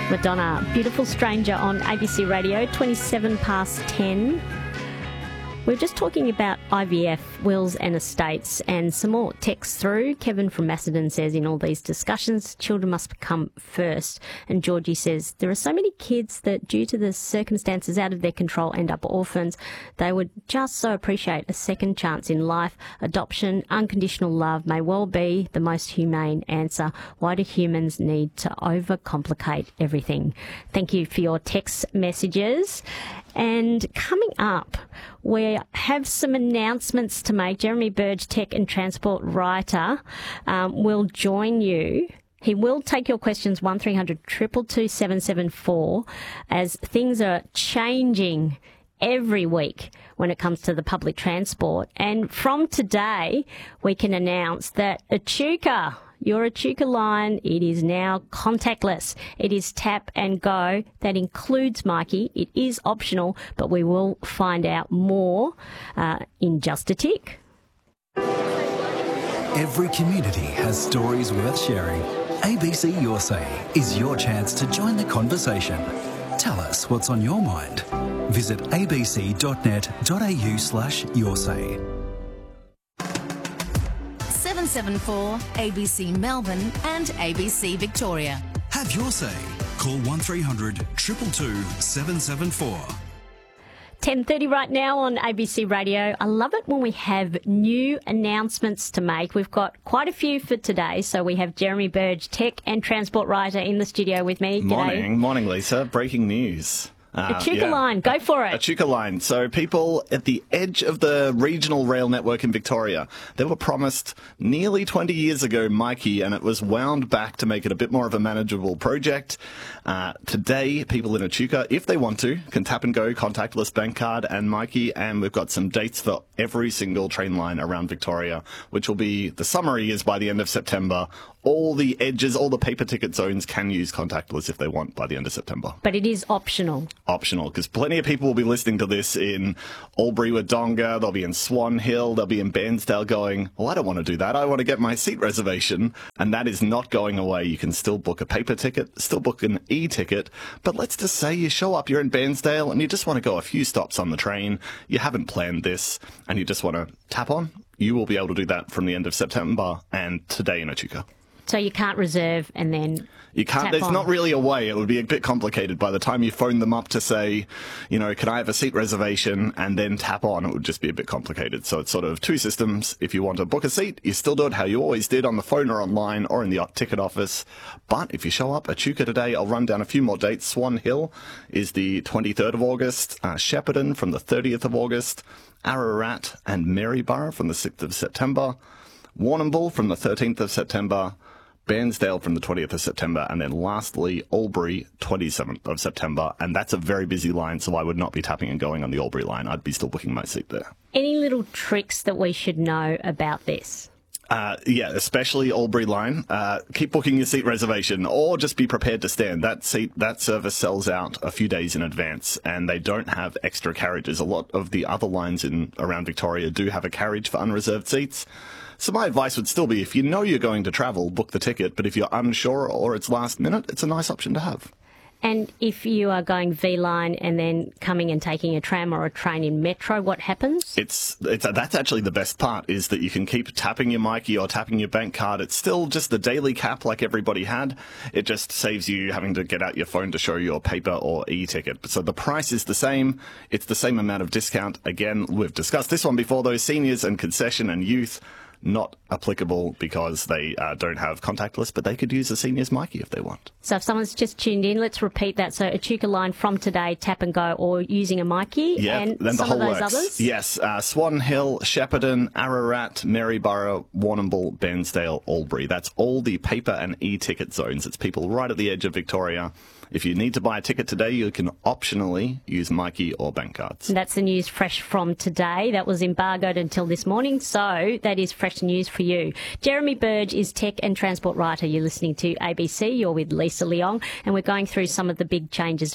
Madonna, Beautiful Stranger on ABC Radio, 27 past 10. We're just talking about IVF, wills and estates, and some more texts through. Kevin from Macedon says, in all these discussions, children must come first. And Georgie says, there are so many kids that, due to the circumstances out of their control, end up orphans. They would just so appreciate a second chance in life. Adoption, unconditional love may well be the most humane answer. Why do humans need to overcomplicate everything? Thank you for your text messages. And coming up, we have some announcements to make. Jeremy Burge, tech and transport writer, will join you. He will take your questions 1300 222 774 as things are changing every week when it comes to the public transport. And from today, we can announce that Echuca, your Echuca line, it is now contactless. It is tap and go. That includes Mikey. It is optional, but we will find out more in just a tick. Every community has stories worth sharing. ABC Your Say is your chance to join the conversation. Tell us what's on your mind. Visit abc.net.au/yoursay. 774 ABC Melbourne and ABC Victoria. Have your say. Call 1300 222 774. 10:30 right now on ABC Radio. I love it when we have new announcements to make. We've got quite a few for today. So we have Jeremy Burge, tech and transport writer, in the studio with me. G'day. Morning, Lisa. Breaking news. Echuca line, go for it. Echuca line. So people at the edge of the regional rail network in Victoria, they were promised nearly 20 years ago Mikey, and it was wound back to make it a bit more of a manageable project. Today, people in Echuca, if they want to, can tap and go contactless bank card and Mikey, and we've got some dates for every single train line around Victoria, which will be, the summary is by the end of September. All the edges, all the paper ticket zones can use contactless if they want by the end of September. But it is optional. Optional, because plenty of people will be listening to this in Albury-Wodonga, they'll be in Swan Hill, they'll be in Bairnsdale going, well, I don't want to do that. I want to get my seat reservation. And that is not going away. You can still book a paper ticket, still book an e-ticket. But let's just say you show up, you're in Bairnsdale, and you just want to go a few stops on the train. You haven't planned this, and you just want to tap on. You will be able to do that from the end of September and today in Echuca. So you can't reserve and then you can't. There's not really a way. It would be a bit complicated by the time you phone them up to say, you know, can I have a seat reservation, and then tap on. It would just be a bit complicated. So it's sort of two systems. If you want to book a seat, you still do it how you always did, on the phone or online or in the ticket office. But if you show up at Echuca today, I'll run down a few more dates. Swan Hill is the 23rd of August, Shepparton from the 30th of August, Ararat and Maryborough from the 6th of September, Warrnambool from the 13th of September, Bairnsdale from the 20th of September, and then lastly, Albury, 27th of September. And that's a very busy line, so I would not be tapping and going on the Albury line. I'd be still booking my seat there. Any little tricks that we should know about this? Yeah, especially Albury line. Keep booking your seat reservation, or just be prepared to stand. That service sells out a few days in advance, and they don't have extra carriages. A lot of the other lines around Victoria do have a carriage for unreserved seats. So my advice would still be, if you know you're going to travel, book the ticket. But if you're unsure or it's last minute, it's a nice option to have. And if you are going V-Line and then coming and taking a tram or a train in Metro, what happens? That's actually the best part, is that you can keep tapping your Mikey or tapping your bank card. It's still just the daily cap like everybody had. It just saves you having to get out your phone to show your paper or e-ticket. So the price is the same. It's the same amount of discount. Again, we've discussed this one before, though. Seniors and concession and youth, not applicable because they don't have contactless, but they could use a seniors Mikey if they want. So if someone's just tuned in, let's repeat that. So Echuca line from today, tap and go, or using a Mikey. Yeah, and then some the whole of those works. others? Yes, Swan Hill, Shepparton, Ararat, Maryborough, Warrnambool, Bairnsdale, Albury. That's all the paper and e-ticket zones. It's people right at the edge of Victoria. If you need to buy a ticket today, you can optionally use Mikey or bank cards. And that's the news fresh from today. That was embargoed until this morning, so that is fresh fresh news for you. Jeremy Burge is tech and transport writer. You're listening to ABC. You're with Lisa Leong, and we're going through some of the big changes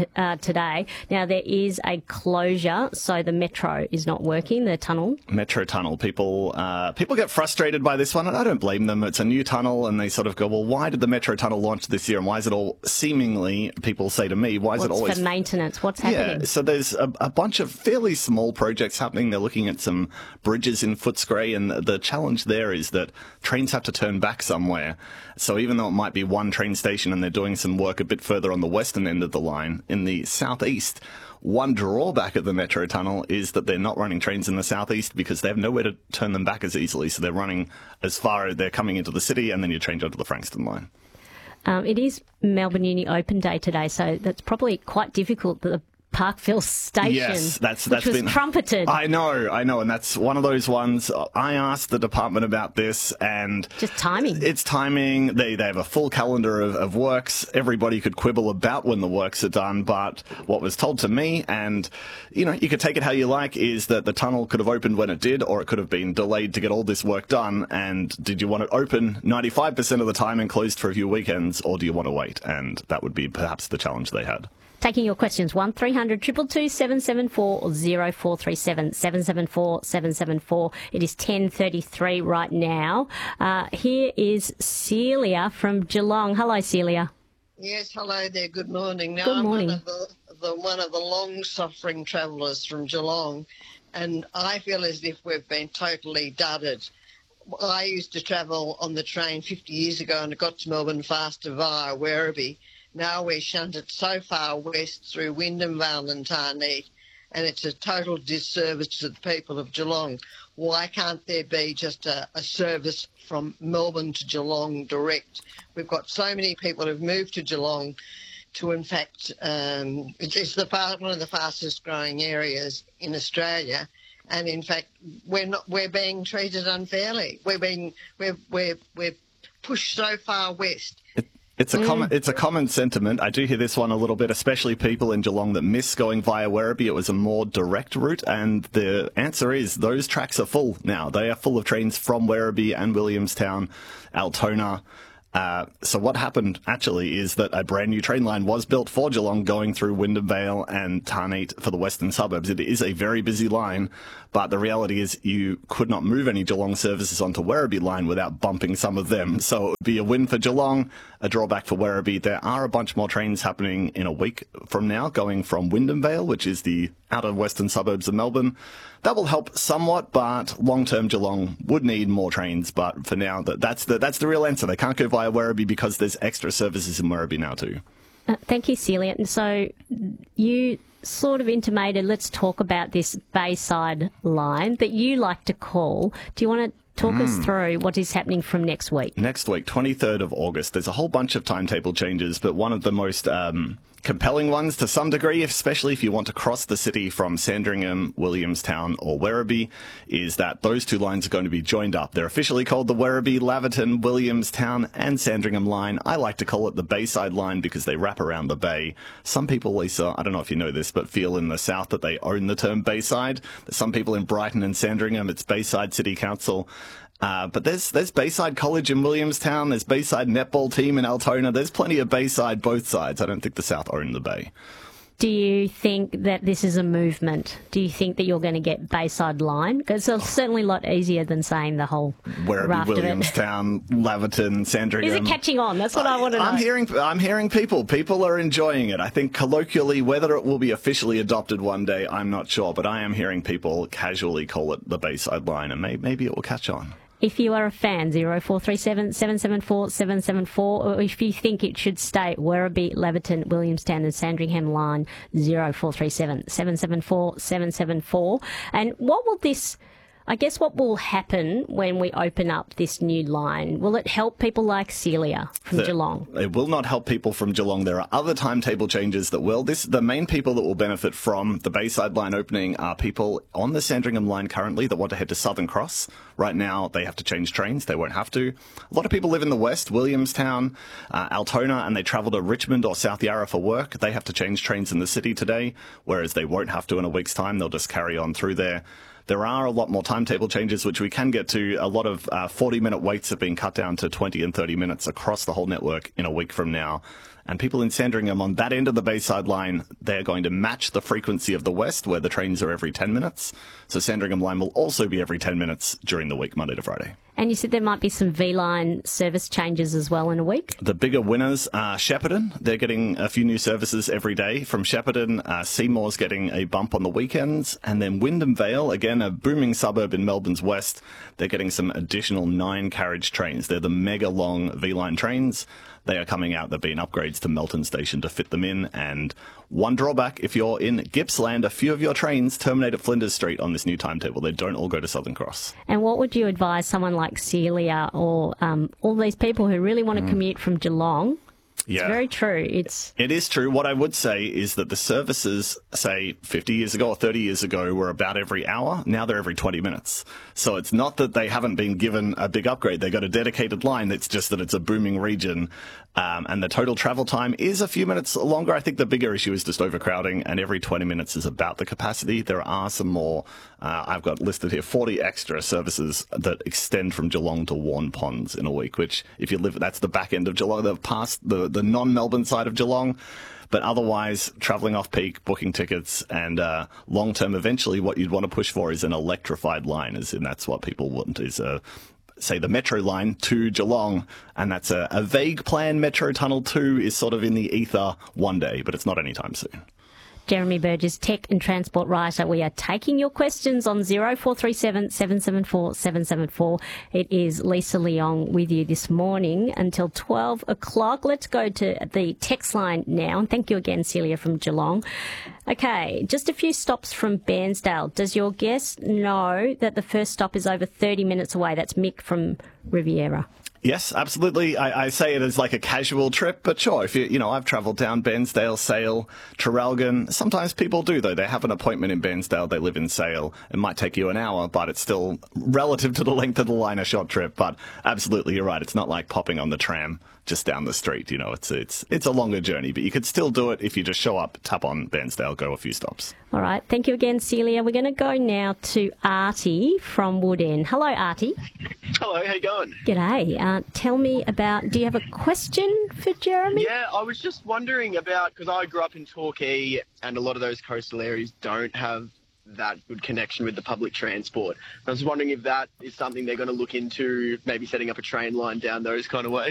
today. Now, there is a closure, so the metro is not working, the tunnel. Metro tunnel. People get frustrated by this one, and I don't blame them. It's a new tunnel, and they sort of go, well, why did the metro tunnel launch this year, and why is it all seemingly, people say to me, why is it always... for maintenance? What's happening? Yeah, so there's a bunch of fairly small projects happening. They're looking at some bridges in Footscray, and the challenge there is that trains have to turn back somewhere. So even though it might be one train station and they're doing some work a bit further on the western end of the line, in the southeast, one drawback of the metro tunnel is that they're not running trains in the southeast because they have nowhere to turn them back as easily. So they're running as far as they're coming into the city, and then you change onto the Frankston line. It is Melbourne Uni Open Day today, so that's probably quite difficult. The Parkville Station, yes, that's which was been trumpeted. I know, and that's one of those ones. I asked the department about this, and just timing. It's timing. They have a full calendar of works. Everybody could quibble about when the works are done, but what was told to me, and you could take it how you like, is that the tunnel could have opened when it did, or it could have been delayed to get all this work done. And did you want it open 95% of the time and closed for a few weekends, or do you want to wait? And that would be perhaps the challenge they had. Taking your questions, 1300 222 774 or 0437 774 774. It is 10:33 right now. Here is Celia from Geelong. Hello, Celia. Yes, hello there. Good morning. Now, Good morning. I'm one of the long-suffering travellers from Geelong, and I feel as if we've been totally dudded. I used to travel on the train 50 years ago, and it got to Melbourne faster via Werribee. Now we're shunted so far west through Wyndham Vale and Tarneit, and it's a total disservice to the people of Geelong. Why can't there be just a service from Melbourne to Geelong direct? We've got so many people who've moved to Geelong to, in fact, it's one of the fastest growing areas in Australia. And in fact, we're being treated unfairly. We're pushed so far west. It's a common sentiment. I do hear this one a little bit, especially people in Geelong that miss going via Werribee. It was a more direct route, and the answer is those tracks are full now. They are full of trains from Werribee and Williamstown, Altona. So what happened actually is that a brand new train line was built for Geelong going through Wyndham Vale and Tarneit for the western suburbs. It is a very busy line, but the reality is you could not move any Geelong services onto Werribee line without bumping some of them. So it would be a win for Geelong, a drawback for Werribee. There are a bunch more trains happening in a week from now going from Wyndham Vale, which is the outer western suburbs of Melbourne. That will help somewhat, but long-term Geelong would need more trains. But for now, that's the real answer. They can't go via Werribee because there's extra services in Werribee now too. Thank you, Celia. And so you sort of intimated, let's talk about this Bayside line that you like to call. Do you want to talk us through what is happening from next week? Next week, 23rd of August. There's a whole bunch of timetable changes, but one of the most compelling ones to some degree, especially if you want to cross the city from Sandringham, Williamstown or Werribee, is that those two lines are going to be joined up. They're officially called the Werribee, Laverton, Williamstown and Sandringham line. I like to call it the Bayside line because they wrap around the bay. Some people, Lisa, I don't know if you know this, but feel in the south that they own the term Bayside. There's some people in Brighton and Sandringham, it's Bayside City Council. But there's Bayside College in Williamstown, there's Bayside Netball Team in Altona, there's plenty of Bayside both sides. I don't think the South own the Bay. Do you think that this is a movement? Do you think that you're going to get Bayside line? Because it's certainly a lot easier than saying the whole Werribee, Williamstown, Laverton, Sandringham. Is it catching on? That's what I want to know. I'm hearing people are enjoying it. I think colloquially, whether it will be officially adopted one day, I'm not sure. But I am hearing people casually call it the Bayside line, and maybe it will catch on. If you are a fan, 0437 774 774, or if you think it should stay Werribee, Laverton, Williamstown and Sandringham line, 0437 774 774. And what will happen when we open up this new line? Will it help people like Celia from Geelong? It will not help people from Geelong. There are other timetable changes that will. The main people that will benefit from the Bayside line opening are people on the Sandringham line currently that want to head to Southern Cross. Right now, they have to change trains. They won't have to. A lot of people live in the west, Williamstown, Altona, and they travel to Richmond or South Yarra for work. They have to change trains in the city today, whereas they won't have to in a week's time. They'll just carry on through there. There are a lot more timetable changes, which we can get to. A lot of 40-minute waits have been cut down to 20 and 30 minutes across the whole network in a week from now. And people in Sandringham on that end of the Bayside line, they're going to match the frequency of the West, where the trains are every 10 minutes. So Sandringham line will also be every 10 minutes during the week, Monday to Friday. And you said there might be some V-Line service changes as well in a week? The bigger winners are Shepparton. They're getting a few new services every day. From Shepparton, Seymour's getting a bump on the weekends. And then Wyndham Vale, again, a booming suburb in Melbourne's west, they're getting some additional 9-carriage trains. They're the mega-long V-Line trains. They are coming out. There have been upgrades to Melton Station to fit them in. And one drawback, if you're in Gippsland, a few of your trains terminate at Flinders Street on this new timetable. They don't all go to Southern Cross. And what would you advise someone like Celia or all these people who really want to commute from Geelong? Yeah. It's very true. It is true. What I would say is that the services, say, 50 years ago or 30 years ago, were about every hour. Now they're every 20 minutes. So it's not that they haven't been given a big upgrade. They got a dedicated line. It's just that it's a booming region. And the total travel time is a few minutes longer. I think the bigger issue is just overcrowding, and every 20 minutes is about the capacity. There are some more, I've got listed here, 40 extra services that extend from Geelong to Warn Ponds in a week, which if you live, that's the back end of Geelong, past the non-Melbourne side of Geelong. But otherwise, travelling off-peak, booking tickets, and long-term, eventually what you'd want to push for is an electrified line, as in that's what people want, is say the Metro line to Geelong, and that's a vague plan. Metro Tunnel 2 is sort of in the ether one day, but it's not anytime soon. Jeremy Burgess, tech and transport writer. We are taking your questions on 0437 774 774. It is Lisa Leong with you this morning until 12 o'clock. Let's go to the text line now. And thank you again, Celia from Geelong. Okay, just a few stops from Bairnsdale. Does your guest know that the first stop is over 30 minutes away? That's Mick from Riviera. Yes, absolutely. I say it as like a casual trip, but sure, if I've travelled down Bairnsdale, Sale, Traralgon. Sometimes people do, though. They have an appointment in Bairnsdale, they live in Sale. It might take you an hour, but it's still relative to the length of the line, a short trip. But absolutely, you're right. It's not like popping on the tram just down the street. It's a longer journey, but you could still do it if you just show up, tap on Bairnsdale, go a few stops. All right. Thank you again, Celia. We're going to go now to Artie from Wood End. Hello, Artie. Hello, how you going? G'day. Tell me do you have a question for Jeremy? Yeah, I was just wondering about, because I grew up in Torquay and a lot of those coastal areas don't have that good connection with the public transport. I was wondering if that is something they're going to look into, maybe setting up a train line down those kind of ways.